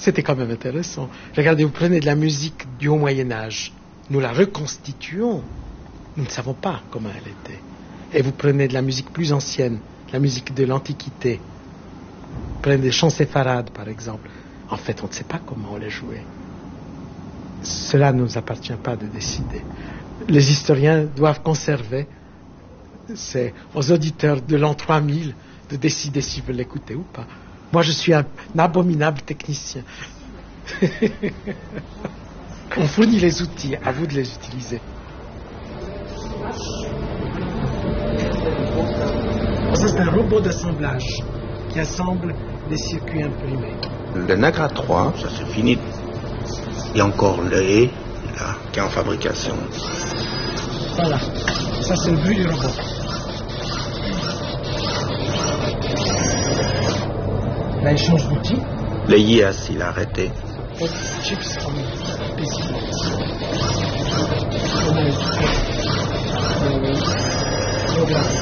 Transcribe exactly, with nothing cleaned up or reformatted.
C'était quand même intéressant. Regardez, vous prenez de la musique du Haut Moyen-Âge. Nous la reconstituons. Nous ne savons pas comment elle était. Et vous prenez de la musique plus ancienne, la musique de l'Antiquité. Vous prenez des chants séfarades, par exemple. En fait, on ne sait pas comment on les jouait. Cela ne nous appartient pas de décider. Les historiens doivent conserver, c'est aux auditeurs de l'an trois mille de décider s'ils veulent l'écouter ou pas. Moi, je suis un, un abominable technicien. On fournit les outils, à vous de les utiliser. C'est un robot d'assemblage qui assemble des circuits imprimés. Le Nagra trois, ça c'est fini. Il y a encore le E, là, qui est en fabrication. Voilà, ça c'est le bruit du robot. Là, il change d'outil. Le I A S, il a arrêté. Chips from P C. Programme.